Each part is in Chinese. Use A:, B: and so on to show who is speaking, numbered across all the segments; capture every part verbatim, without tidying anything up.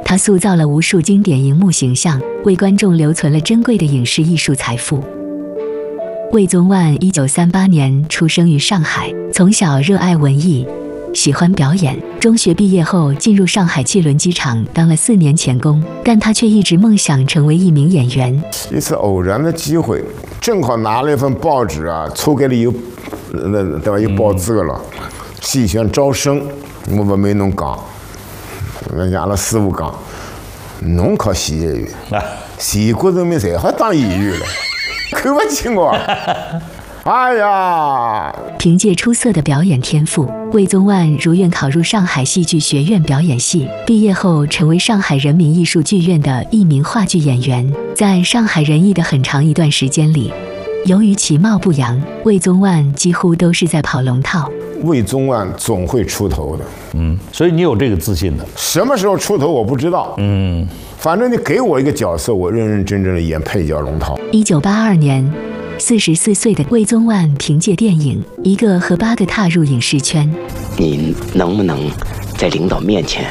A: 他塑造了无数经典荧幕形象，为观众留存了珍贵的影视艺术财富。魏宗万一九三八年出生于上海，从小热爱文艺，喜欢表演。中学毕业后进入上海汽轮机厂当了四年钳工，但他却一直梦想成为一名演员。
B: 一次偶然的机会，正好拿了一份报纸啊，抽开了有，那对吧？有报纸个了，戏选招生，我们没弄讲，人家那师傅讲，侬考戏剧院，全国人民侪好当演员了，看不起我。哎呀！
A: 凭借出色的表演天赋，魏宗万如愿考入上海戏剧学院表演系。毕业后，成为上海人民艺术剧院的一名话剧演员。在上海人艺的很长一段时间里，由于其貌不扬，魏宗万几乎都是在跑龙套。
B: 魏宗万总会出头的，
C: 嗯，所以你有这个自信的。
B: 什么时候出头我不知道，嗯，反正你给我一个角色，我认认真真的演配角龙套。
A: 一九八二年。四十四岁的魏宗万凭借电影《一个和八个》踏入影视圈。
D: 您能不能在领导面前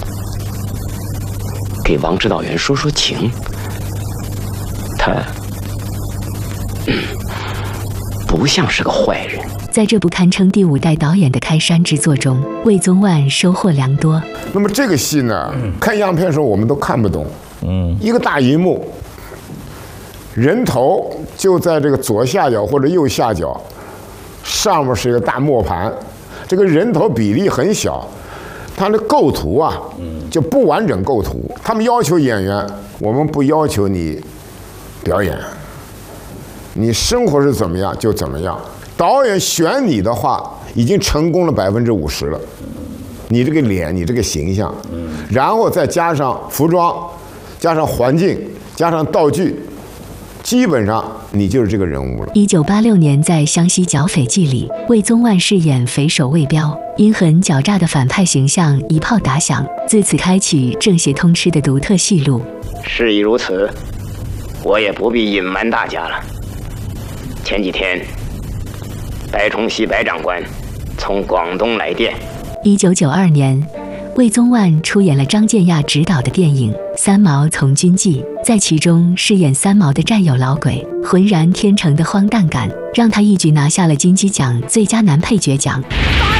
D: 给王指导员说说情？他、嗯、不像是个坏人。
A: 在这部堪称第五代导演的开山之作中，魏宗万收获良多。
B: 那么这个戏呢，嗯、看样片的时候我们都看不懂，嗯，一个大银幕。人头就在这个左下角或者右下角，上面是一个大磨盘，这个人头比例很小，它的构图啊就不完整构图。他们要求演员，我们不要求你表演，你生活是怎么样就怎么样。导演选你的话，已经成功了百分之五十了。你这个脸，你这个形象，然后再加上服装，加上环境，加上道具。基本上你就是这个人物了。
A: 一九八六年，在《湘西剿匪记》里，魏宗万饰演匪首魏彪，阴狠狡诈的反派形象一炮打响，自此开启正邪通吃的独特戏路。
D: 事已如此，我也不必隐瞒大家了。前几天，白崇禧白长官从广东来电。
A: 一九九二年。魏宗万出演了张建亚执导的电影《三毛从军记》，在其中饰演三毛的战友老鬼，浑然天成的荒诞感，让他一举拿下了金鸡奖最佳男配角奖。